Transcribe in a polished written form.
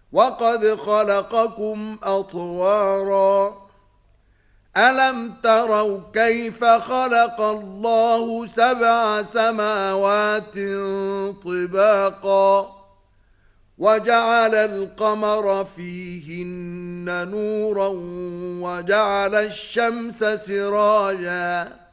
وقد خلقكم أطوارا ألم تروا كيف خلق الله 7 سماوات طباقا وجعل القمر فيهن نورا وجعل الشمس سراجا